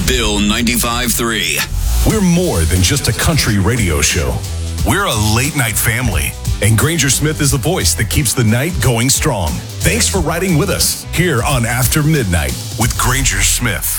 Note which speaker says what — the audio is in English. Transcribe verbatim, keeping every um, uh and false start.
Speaker 1: Bill ninety-five three.
Speaker 2: We're more than just a country radio show. We're a late night family. And Granger Smith is the voice that keeps the night going strong. Thanks for riding with us here on After Midnight with Granger Smith.